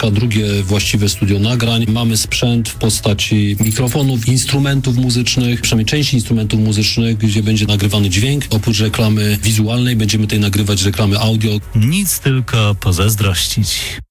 drugie właściwe studio nagrań. Mamy sprzęt w postaci mikrofonów, instrumentów muzycznych, przynajmniej części instrumentów muzycznych, gdzie będzie nagrywany dźwięk. Oprócz reklamy wizualnej będziemy tutaj nagrywać reklamy audio. Nic, tylko pozazdrościć.